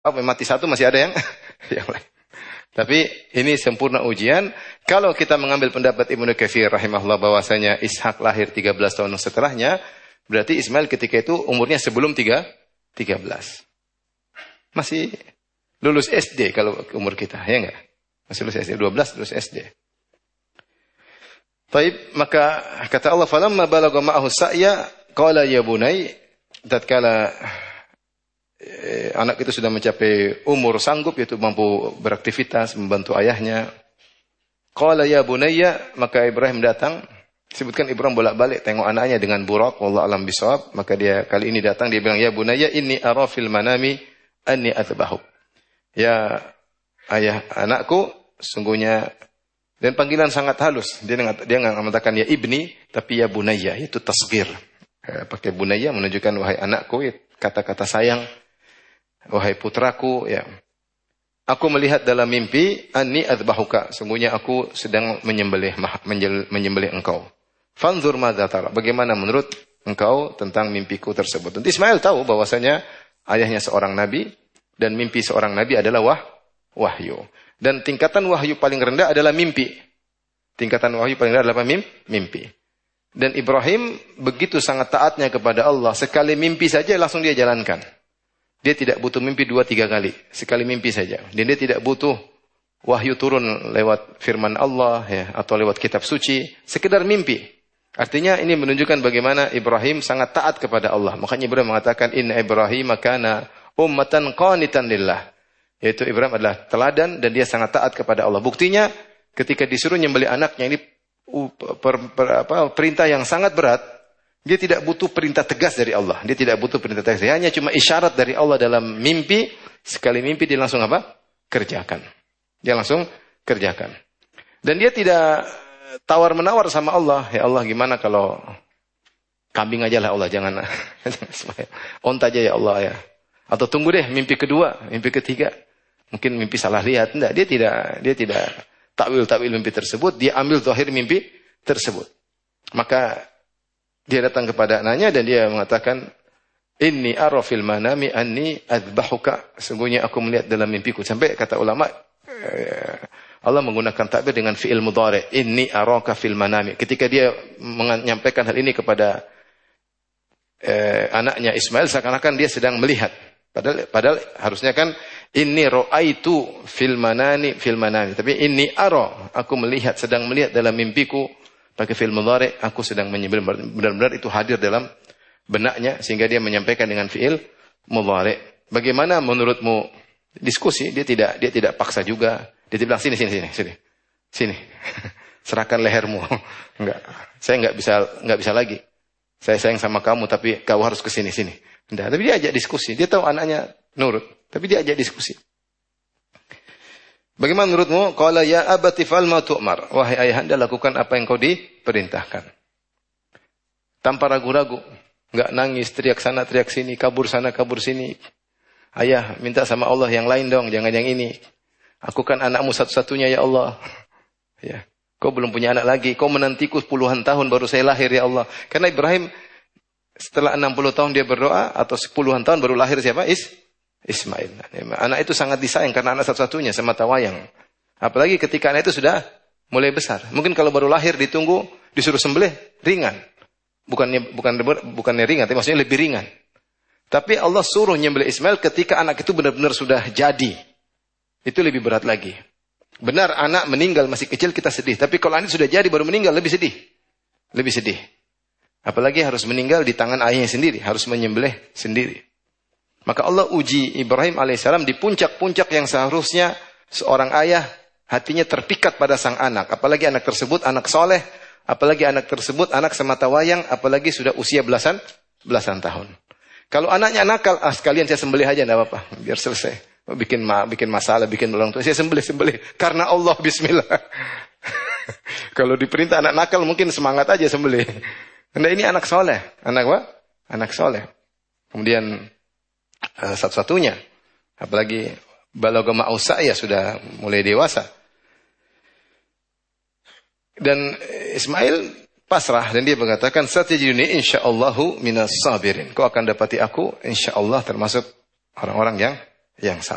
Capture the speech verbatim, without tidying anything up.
mati satu masih ada yang yang lain. Tapi ini sempurna ujian. Kalau kita mengambil pendapat Ibnu Katsir rahimahullah bahwasanya Ishak lahir tiga belas tahun setelahnya, berarti Ismail ketika itu umurnya sebelum tiga belas. Masih lulus S D kalau umur kita, ya enggak? Masih lulus S D, dua belas lulus S D. Baik, maka kata Allah, "Falamma balagha ma'ahu sa'ya qala ya bunai," tatkala Eh, anak itu sudah mencapai umur sanggup yaitu mampu beraktivitas membantu ayahnya. Qala ya bunayya, maka Ibrahim datang. Sebutkan Ibrahim bolak-balik tengok anaknya dengan Burak, wallahu alam bisawab. Maka dia kali ini datang, dia bilang, "Ya bunayya inni ara fil manami anni athbahuk." Ya ayah anakku, sungguhnya, dan panggilan sangat halus. Dia dia enggak mengatakan ya ibni, tapi ya bunayya, itu tasghir. Eh, pakai bunayya menunjukkan wahai anakku, kata-kata sayang. Wahai putraku, ya. Aku melihat dalam mimpi, anni adzbahuka, sungguhnya aku sedang menyembelih menyembelih engkau. Fanzur madza tara, bagaimana menurut engkau tentang mimpiku tersebut. Dan Ismail tahu bahwasanya ayahnya seorang nabi dan mimpi seorang nabi adalah wah, wahyu. Dan tingkatan wahyu paling rendah adalah mimpi. Tingkatan wahyu paling rendah adalah mimpi. Dan Ibrahim begitu sangat taatnya kepada Allah, sekali mimpi saja langsung dia jalankan. Dia tidak butuh mimpi dua tiga kali. Sekali mimpi saja. Dan dia tidak butuh wahyu turun lewat firman Allah ya, atau lewat kitab suci. Sekedar mimpi. Artinya ini menunjukkan bagaimana Ibrahim sangat taat kepada Allah. Makanya Ibrahim mengatakan, Inna Ibrahim kana ummatan qanitan lillah. Yaitu Ibrahim adalah teladan dan dia sangat taat kepada Allah. Buktinya ketika disuruh nyembelih anaknya, ini per, per, apa, perintah yang sangat berat. Dia tidak butuh perintah tegas dari Allah. Dia tidak butuh perintah tegas. Dia hanya cuma isyarat dari Allah dalam mimpi. Sekali mimpi dia langsung apa? Kerjakan. Dia langsung kerjakan. Dan dia tidak tawar-menawar sama Allah. Ya Allah, gimana kalau kambing aja lah Allah. Jangan. Onta aja ya Allah ya. Atau tunggu deh mimpi kedua, mimpi ketiga. Mungkin mimpi salah lihat. Tidak. Dia tidak dia tidak takwil-takwil mimpi tersebut. Dia ambil zahir mimpi tersebut. Maka dia datang kepada anaknya dan dia mengatakan, Inni ara fil manami anni adzbahuka. Sungguhnya aku melihat dalam mimpiku. Sampai kata ulama, Allah menggunakan takbir dengan fi'il mudhari. Inni araka fil manami. Ketika dia menyampaikan hal ini kepada eh, anaknya Ismail, seakan-akan dia sedang melihat. Padahal, padahal harusnya kan, Inni ra'aitu fil manani fil manami. Tapi inni ara, aku melihat, sedang melihat dalam mimpiku. Pakai fi'il mudhari, aku sedang menyembelih. Benar-benar itu hadir dalam benaknya sehingga dia menyampaikan dengan fi'il mudhari. Bagaimana menurutmu diskusi? Dia tidak dia tidak paksa juga. Dia bilang sini sini sini sini. Sini. Serahkan lehermu. Enggak. Saya enggak bisa enggak bisa lagi. Saya sayang sama kamu tapi kau harus ke sini sini. Enggak, tapi dia ajak diskusi. Dia tahu anaknya nurut, tapi dia ajak diskusi. Bagaimana menurutmu? Qala ya abati fa'al ma tu'mar. Wahai ayahanda, lakukan apa yang kau diperintahkan. Tanpa ragu-ragu, enggak nangis, teriak sana, teriak sini, kabur sana, kabur sini. Ayah, minta sama Allah yang lain dong, jangan yang ini. Aku kan anakmu satu-satunya ya Allah. Ya, kau belum punya anak lagi, kau menantiku puluhan tahun baru saya lahir ya Allah. Karena Ibrahim setelah enam puluh tahun dia berdoa atau sepuluhan tahun baru lahir siapa? Is Ismail. Anak itu sangat disayang karena anak satu-satunya semata wayang. Apalagi ketika anak itu sudah mulai besar. Mungkin kalau baru lahir ditunggu disuruh sembelih ringan. Bukannya bukan bukannya ringan, tapi maksudnya lebih ringan. Tapi Allah suruh nyembelih Ismail ketika anak itu benar-benar sudah jadi. Itu lebih berat lagi. Benar anak meninggal masih kecil kita sedih, tapi kalau anak sudah jadi baru meninggal lebih sedih. Lebih sedih. Apalagi harus meninggal di tangan ayahnya sendiri, harus menyembelih sendiri. Maka Allah uji Ibrahim alaihissalam di puncak-puncak yang seharusnya seorang ayah hatinya terpikat pada sang anak. Apalagi anak tersebut anak soleh, apalagi anak tersebut anak semata wayang, apalagi sudah usia belasan belasan tahun. Kalau anaknya nakal, ah sekalian saya sembelih aja, enggak apa-apa, biar selesai. Bikin ma, bikin masalah, bikin orang tua, saya sembelih sembelih karena Allah, Bismillah. Kalau diperintah anak nakal mungkin semangat aja sembelih. Karena ini anak soleh, anak apa? Anak soleh. Kemudian Uh, satu-satunya, apalagi balagha ma'usa ya sudah mulai dewasa. Dan Ismail pasrah dan dia mengatakan satajiduni insyaallahu minas sabirin. Kau akan dapati aku insyaallah termasuk orang-orang yang yang sabar.